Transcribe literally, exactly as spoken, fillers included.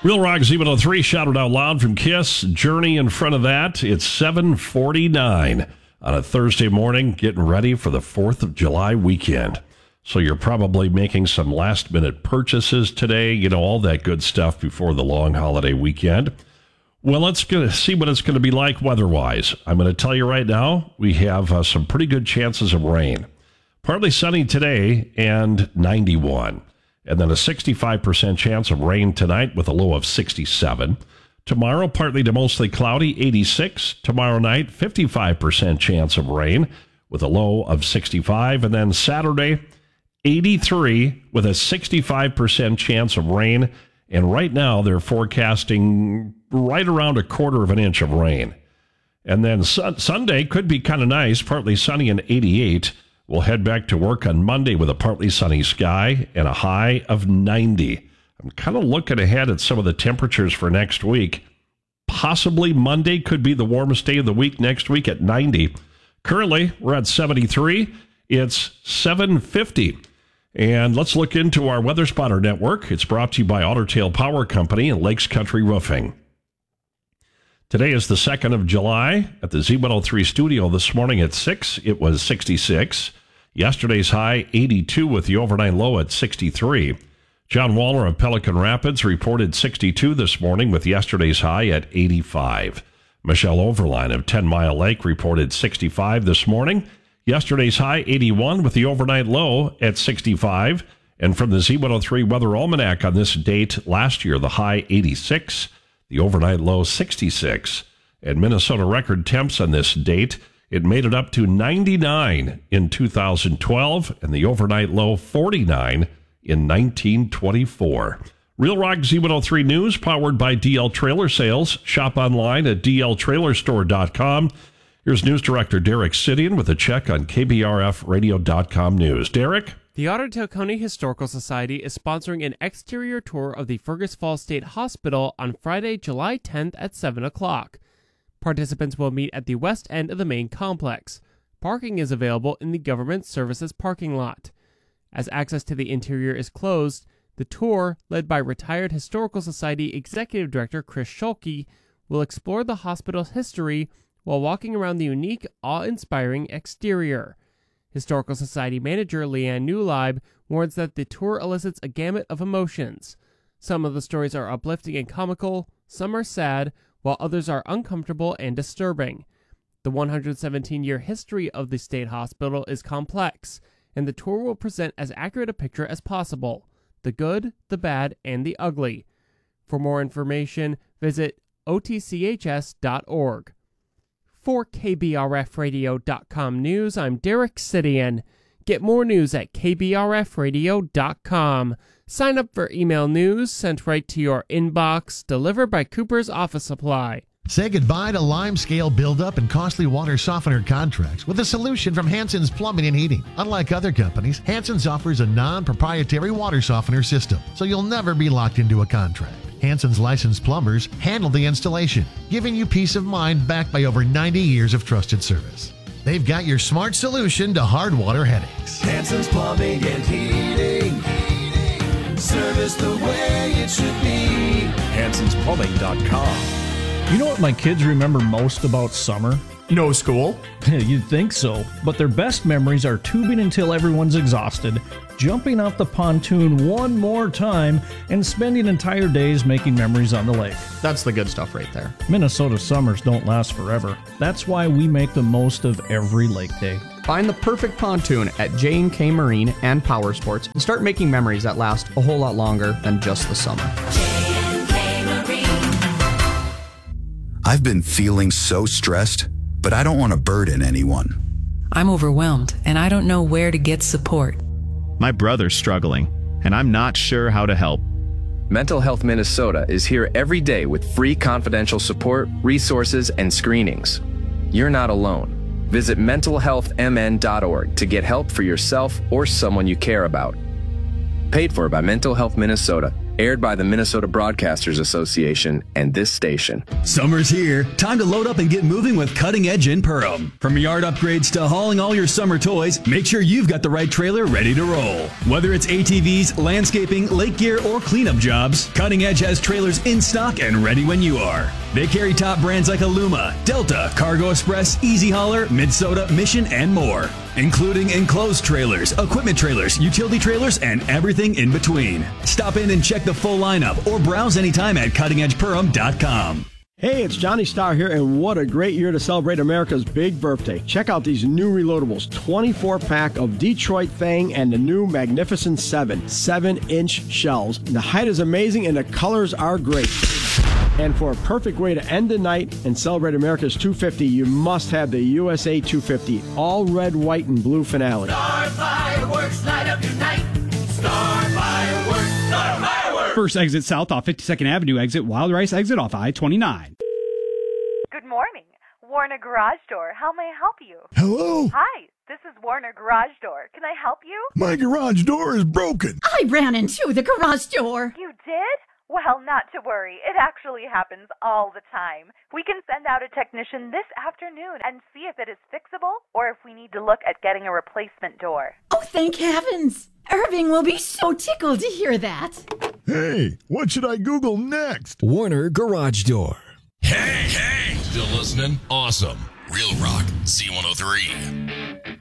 Real Rock Z one oh three, shouted out loud from Kiss. Journey in front of that. It's seven forty-nine on a Thursday morning, getting ready for the fourth of July weekend. So you're probably making some last-minute purchases today, you know, all that good stuff before the long holiday weekend. Well, let's gonna see what it's going to be like weather-wise. I'm going to tell you right now, we have uh, some pretty good chances of rain. Partly sunny today and ninety-one. And then a sixty-five percent chance of rain tonight with a low of sixty-seven. Tomorrow, partly to mostly cloudy, eighty-six. Tomorrow night, fifty-five percent chance of rain with a low of sixty-five. And then Saturday, eighty-three with a sixty-five percent chance of rain. And right now, they're forecasting right around a quarter of an inch of rain. And then su- Sunday could be kind of nice, partly sunny and eighty-eight. We'll head back to work on Monday with a partly sunny sky and a high of ninety. I'm kind of looking ahead at some of the temperatures for next week. Possibly Monday could be the warmest day of the week next week at ninety. Currently, we're at seventy-three. It's seven fifty. And let's look into our Weather Spotter network. It's brought to you by Otter Tail Power Company and Lakes Country Roofing. Today is the second of July. At the Z one oh three studio this morning at six, it was sixty-six. Yesterday's high, eighty-two, with the overnight low at sixty-three. John Waller of Pelican Rapids reported sixty-two this morning with yesterday's high at eighty-five. Michelle Overline of Ten Mile Lake reported sixty-five this morning. Yesterday's high, eighty-one, with the overnight low at sixty-five. And from the Z one oh three Weather Almanac on this date last year, the high, eighty-six. The overnight low, sixty-six. And Minnesota record temps on this date, it made it up to ninety-nine in two thousand twelve, and the overnight low, forty-nine in nineteen twenty-four. Real Rock Z one oh three News, powered by D L Trailer Sales. Shop online at d l trailer store dot com. Here's News Director Derek Sidian with a check on K B R F radio dot com news. Derek? The Otter Tail County Historical Society is sponsoring an exterior tour of the Fergus Falls State Hospital on Friday, July tenth at seven o'clock. Participants will meet at the west end of the main complex. Parking is available in the Government Services parking lot. As access to the interior is closed, the tour, led by retired Historical Society Executive Director Chris Schulke, will explore the hospital's history while walking around the unique, awe-inspiring exterior. Historical Society Manager Leanne Newleib warns that the tour elicits a gamut of emotions. Some of the stories are uplifting and comical, some are sad, while others are uncomfortable and disturbing. The one hundred seventeen year history of the state hospital is complex, and the tour will present as accurate a picture as possible: the good, the bad, and the ugly. For more information, visit o t c h s dot org. For K B R F radio dot com news, I'm Derek Sidian. Get more news at k b r f radio dot com. Sign up for email news sent right to your inbox, delivered by Cooper's Office Supply. Say goodbye to limescale buildup and costly water softener contracts with a solution from Hanson's Plumbing and Heating. Unlike other companies, Hanson's offers a non-proprietary water softener system, so you'll never be locked into a contract. Hanson's licensed plumbers handle the installation, giving you peace of mind backed by over ninety years of trusted service. They've got your smart solution to hard water headaches. Hanson's Plumbing and Heating. Service the way it should be. Hansons Plumbing dot com. You know what my kids remember most about summer? No school? You'd think so, but their best memories are tubing until everyone's exhausted, jumping off the pontoon one more time, and spending entire days making memories on the lake. That's the good stuff right there. Minnesota summers don't last forever. That's why we make the most of every lake day. Find the perfect pontoon at J and K Marine and Power Sports and start making memories that last a whole lot longer than just the summer. J and K Marine. I've been feeling so stressed, but I don't want to burden anyone. I'm overwhelmed, and I don't know where to get support. My brother's struggling, and I'm not sure how to help. Mental Health Minnesota is here every day with free confidential support, resources, and screenings. You're not alone. Visit mental health m n dot org to get help for yourself or someone you care about. Paid for by Mental Health Minnesota Aired by the Minnesota Broadcasters Association and this station. Summer's here. Time to load up and get moving with Cutting Edge in Perham. From yard upgrades to hauling all your summer toys, make sure you've got the right trailer ready to roll. Whether it's A T Vs, landscaping, lake gear, or cleanup jobs, Cutting Edge has trailers in stock and ready when you are. They carry top brands like Aluma, Delta, Cargo Express, Easy Hauler, Minnesota, Mission, and more, including enclosed trailers, equipment trailers, utility trailers, and everything in between. Stop in and check the full lineup or browse anytime at cutting edge perham dot com. Hey, it's Johnny Starr here, and what a great year to celebrate America's big birthday. Check out these new reloadables, twenty-four pack of Detroit Fang and the new Magnificent seven, seven inch shells. The height is amazing and the colors are great. And for a perfect way to end the night and celebrate America's two fifty, you must have the U S A two fifty, all red, white, and blue finale. Star Fireworks, light up your night. Star Fireworks, Star Fireworks. First exit south off fifty-second Avenue exit, Wild Rice exit off I twenty-nine. Good morning. Warner Garage Door. How may I help you? Hello? Hi, this is Warner Garage Door. Can I help you? My garage door is broken. I ran into the garage door. You did? Well, not to worry. It actually happens all the time. We can send out a technician this afternoon and see if it is fixable or if we need to look at getting a replacement door. Oh, thank heavens. Irving will be so tickled to hear that. Hey, what should I Google next? Warner Garage Door. Hey, hey! Still listening? Awesome. Real Rock Z one oh three.